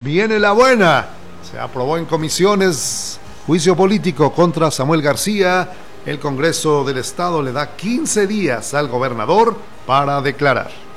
Viene la buena. Se aprobó en comisiones juicio político contra Samuel García. El Congreso del Estado le da 15 días al gobernador para declarar.